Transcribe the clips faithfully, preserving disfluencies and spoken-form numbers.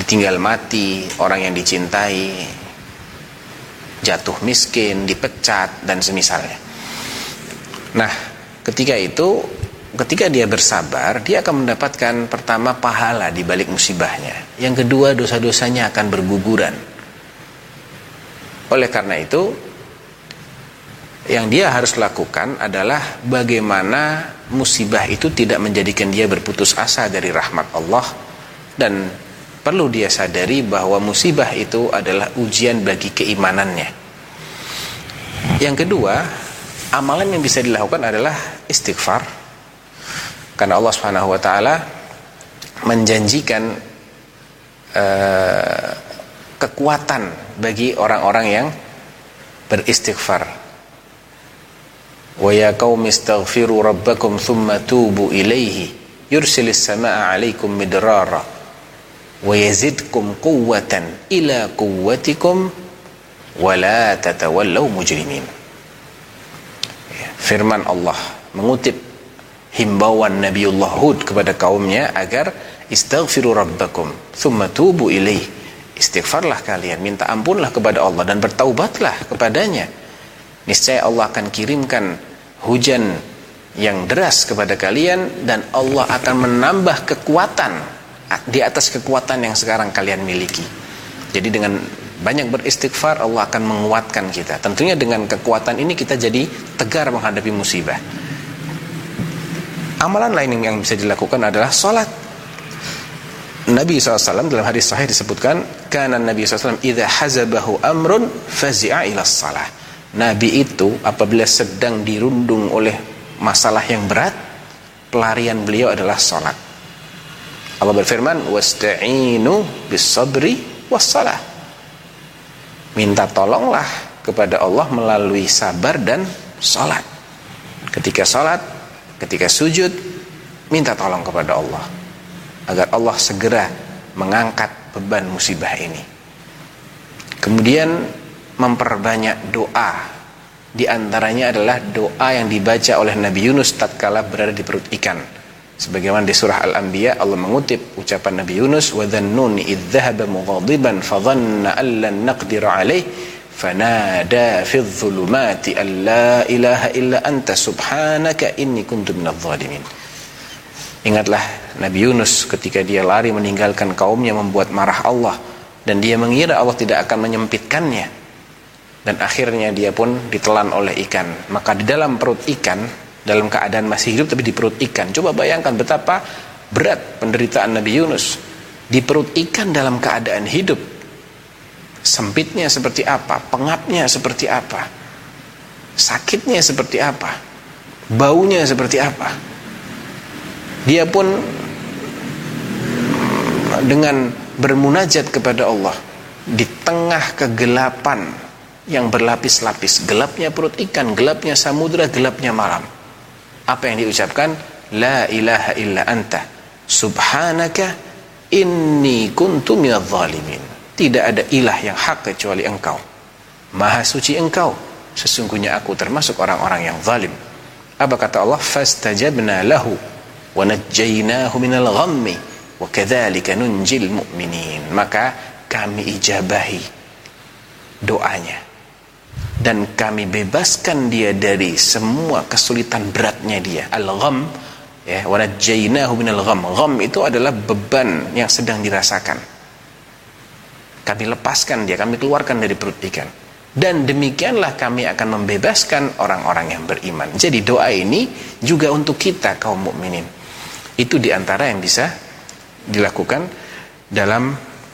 ditinggal mati orang yang dicintai, jatuh miskin, dipecat, dan semisalnya. Nah, ketika itu, ketika dia bersabar, dia akan mendapatkan pertama pahala di balik musibahnya. Yang kedua, dosa-dosanya akan berguguran. Oleh karena itu, yang dia harus lakukan adalah bagaimana musibah itu tidak menjadikan dia berputus asa dari rahmat Allah, dan perlu dia sadari bahwa musibah itu adalah ujian bagi keimanannya. Yang kedua, amalan yang bisa dilakukan adalah istighfar, karena Allah Subhanahu wa taala menjanjikan uh, kekuatan bagi orang-orang yang beristighfar. Wa ya qaumi astaghfiru rabbakum thumma tubu ilaihi yursilis samaa'a 'alaikum midrara wa yazidkum quwwatan ila quwwatikum wa la tatawallaw mujrimin. Firman Allah mengutip himbauan Nabiullah Hud kepada kaumnya agar istaghfiru rabbakum thumma tubu ilaihi, istighfarlah kalian, minta ampunlah kepada Allah dan bertaubatlah kepadanya. Niscaya Allah akan kirimkan hujan yang deras kepada kalian, dan Allah akan menambah kekuatan di atas kekuatan yang sekarang kalian miliki. Jadi dengan banyak beristighfar, Allah akan menguatkan kita. Tentunya dengan kekuatan ini kita jadi tegar menghadapi musibah. Amalan lain yang bisa dilakukan adalah sholat. Nabi shallallahu alaihi wasallam dalam hadis sahih disebutkan, kana Nabi shallallahu alaihi wasallam idza hazabahu amrun fazi'a ila shalah. Nabi itu apabila sedang dirundung oleh masalah yang berat, pelarian beliau adalah sholat. Allah berfirman, wasta'inu bis-sabri was-salah. Minta tolonglah kepada Allah melalui sabar dan sholat. Ketika sholat, ketika sujud, minta tolong kepada Allah agar Allah segera mengangkat beban musibah ini. Kemudian memperbanyak doa. Di antaranya adalah doa yang dibaca oleh Nabi Yunus tatkala berada di perut ikan. Sebagaimana di surah Al-Anbiya Allah mengutip ucapan Nabi Yunus, wa dhannuni idh dhahaba mughadiban fa dhanna an lan naqdira alayhi fanada fi dhulumati an la ilaha illa anta subhanaka inni kuntu minadh dhalimin. Ingatlah Nabi Yunus ketika dia lari meninggalkan kaumnya membuat marah Allah, dan dia mengira Allah tidak akan menyempitkannya, dan akhirnya dia pun ditelan oleh ikan. Maka di dalam perut ikan, dalam keadaan masih hidup tapi di perut ikan, coba bayangkan betapa berat penderitaan Nabi Yunus di perut ikan dalam keadaan hidup. Sempitnya seperti apa, pengapnya seperti apa, sakitnya seperti apa, baunya seperti apa. Dia pun dengan bermunajat kepada Allah di tengah kegelapan yang berlapis-lapis, gelapnya perut ikan, gelapnya samudra, gelapnya malam. Apa yang diucapkan? La ilaha illa anta subhanaka inni kuntu minadh dhalimin. Tidak ada ilah yang hak kecuali engkau, maha suci engkau, sesungguhnya aku termasuk orang-orang yang zalim. Apa kata Allah? Fastajabna lahu wa najjaynahu minal ghammi wa kadzalika nunjil mu'minin. Maka kami ijabahi doanya dan kami bebaskan dia dari semua kesulitan beratnya dia. Al-gham, ya, wa najjaynahu minal gham. Gham itu adalah beban yang sedang dirasakan. Kami lepaskan dia, kami keluarkan dari perut ikan. Dan demikianlah kami akan membebaskan orang-orang yang beriman. Jadi doa ini juga untuk kita kaum mukminin. Itu diantara yang bisa dilakukan dalam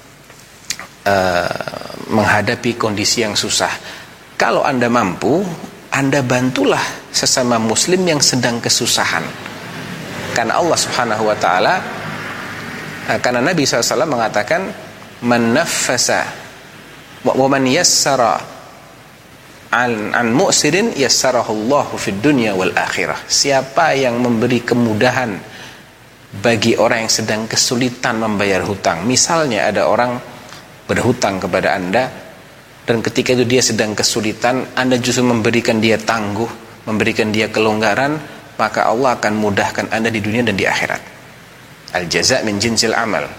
uh, menghadapi kondisi yang susah. Kalau Anda mampu, Anda bantulah sesama muslim yang sedang kesusahan. Karena Allah Subhanahu wa taala, karena Nabi shallallahu alaihi wasallam mengatakan, man naffasa wa man yassara an an mu'sirin yassarahullahu fid dunya wal akhirah. Siapa yang memberi kemudahan bagi orang yang sedang kesulitan membayar hutang. Misalnya ada orang berhutang kepada Anda, dan ketika itu dia sedang kesulitan, Anda justru memberikan dia tangguh, memberikan dia kelonggaran, maka Allah akan mudahkan Anda di dunia dan di akhirat. Al-jaza' min jinsil amal.